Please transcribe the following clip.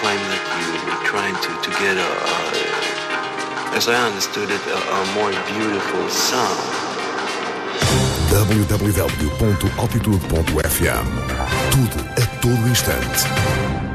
claim that you were trying to get as I understood it, a more beautiful sound. www.altitude.fm. Tudo a todo instante.